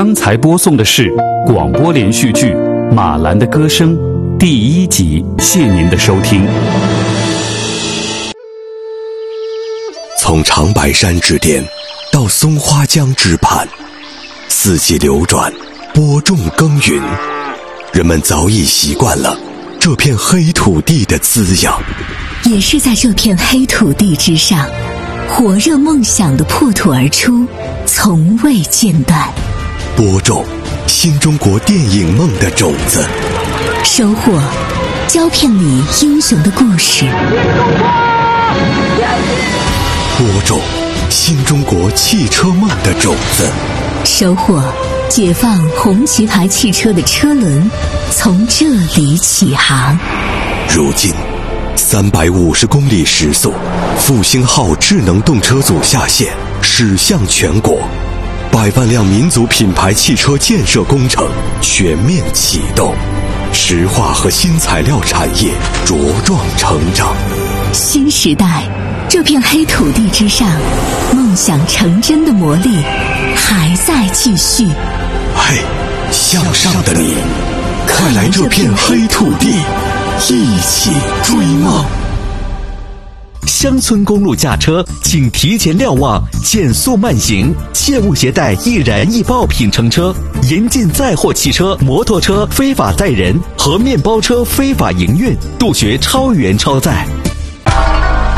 刚才播送的是广播连续剧《马兰的歌声》第1集，谢您的收听。 从长白山之巅到松花江之畔，四季流转，播种耕耘，人们早已习惯了这片黑土地的滋养。 也是在这片黑土地之上，火热梦想的破土而出，从未间断。 播种新中国电影梦的种子， 收获胶片里英雄的故事。 播种新中国汽车梦的种子， 收获解放红旗牌汽车的车轮从这里起航。 如今350公里时速，复兴号智能动车组下线，驶向全国，100万辆民族品牌汽车建设工程全面启动，石化和新材料产业茁壮成长。 新时代，这片黑土地之上，梦想成真的魔力还在继续。 嘿，向上的你，快来这片黑土地，一起追梦。 乡村公路驾车，请提前瞭望，减速慢行，切勿携带易燃易爆品乘车，严禁载货汽车、摩托车非法载人和面包车非法营运，杜绝超员超载。